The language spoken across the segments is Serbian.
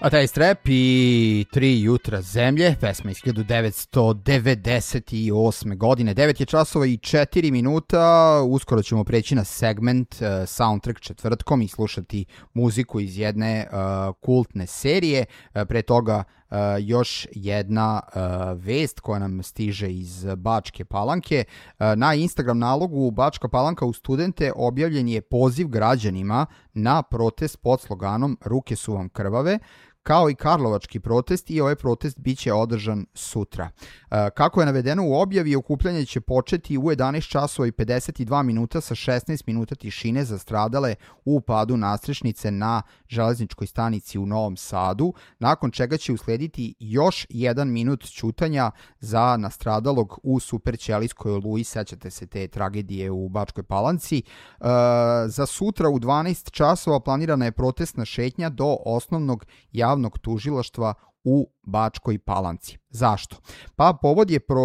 A taj strep i 3 jutra zemlje, pesma iz 1998. godine, 9 je časova i 4 minuta, uskoro ćemo preći na segment Soundtrack četvrtkom i slušati muziku iz jedne kultne serije, pre toga još jedna vest koja nam stiže iz Bačke Palanke. Na Instagram nalogu Bačka Palanka u studente objavljen je poziv građanima na protest pod sloganom Ruke su vam krvave, kao i karlovački protest, i ovaj protest biće održan sutra. Kako je navedeno u objavi, okupljanje će početi u 11 časova i 52 minuta sa 16 minuta tišine za stradale u padu nastrešnice na železničkoj stanici u Novom Sadu, nakon čega će uslediti još 1 minut ćutanja za nastradalog u Superćelijskoj oluji, sećate se te tragedije u Bačkoj Palanci. Za sutra u 12 časova planirana je protestna šetnja do osnovnog javnog tužilaštva u Bačkoj Palanci. Zašto? Pa povod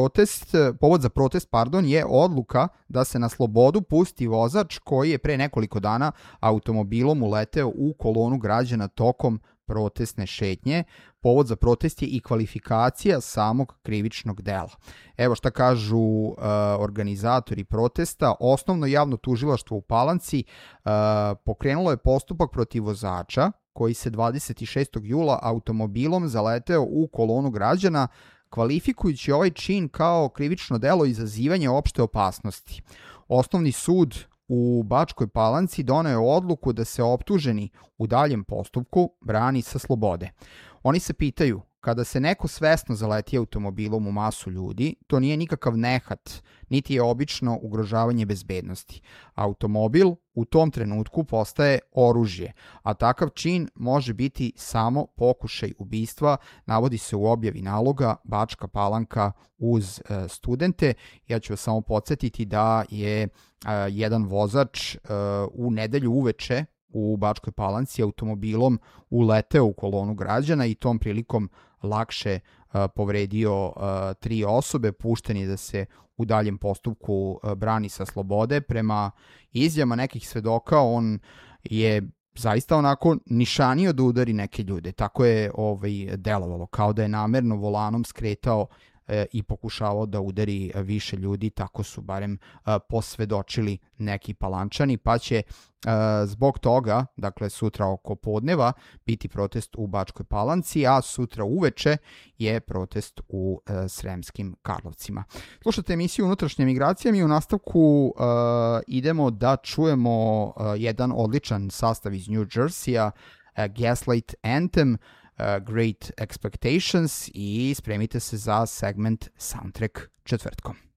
za protest je odluka da se na slobodu pusti vozač koji je pre nekoliko dana automobilom uleteo u kolonu građana tokom protestne šetnje. Povod za protest je i kvalifikacija samog krivičnog dela. Evo šta kažu organizatori protesta. Osnovno javno tužilaštvo u Palanci pokrenulo je postupak protiv vozača koji se 26. jula automobilom zaleteo u kolonu građana, kvalifikujući ovaj čin kao krivično delo izazivanja opšte opasnosti. Osnovni sud u Bačkoj Palanci doneo je odluku da se optuženi u daljem postupku brani sa slobode. Oni se pitaju, kada se neko svesno zaleti automobilom u masu ljudi, to nije nikakav nehat, niti je obično ugrožavanje bezbednosti. Automobil u tom trenutku postaje oružje, a takav čin može biti samo pokušaj ubistva, navodi se u objavi naloga Bačka Palanka uz studente. Ja ću vas samo podsjetiti da je jedan vozač u nedelju uveče u Bačkoj Palanci automobilom uleteo u kolonu građana i tom prilikom lakše povredio 3 osobe, pušten je da se u daljem postupku brani sa slobode. Prema izjavama nekih svedoka, on je zaista onako nišanio da udari neke ljude. Tako je delovalo, kao da je namerno volanom skretao i pokušavao da udari više ljudi, tako su barem posvedočili neki Palančani, pa će zbog toga, dakle sutra oko podneva, biti protest u Bačkoj Palanci, a sutra uveče je protest u Sremskim Karlovcima. Slušate emisiju Unutrašnje migracije, mi u nastavku idemo da čujemo jedan odličan sastav iz New Jersey-a, Gaslight Anthem, Great Expectations, i spremite se za segment Soundtrack četvrtkom.